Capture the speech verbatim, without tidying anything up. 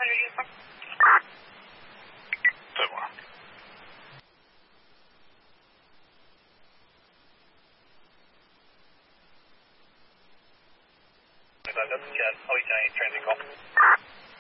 hundred uniform. C'est moi. That's Always Giant Transit Call.